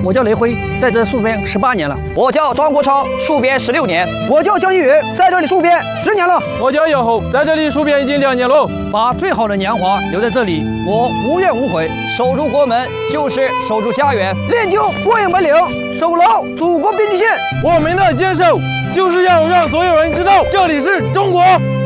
我叫雷辉，在这戍边18年了。 我叫庄国超，戍边16年。 我叫江一宇，在这里戍边10年了。 我叫姚厚，在这里戍边已经2年了。 把最好的年华留在这里，我无怨无悔。 守住国门就是守住家园， 练就过硬本领，守牢祖国边境线。 我们的坚守就是要让所有人知道，这里是中国。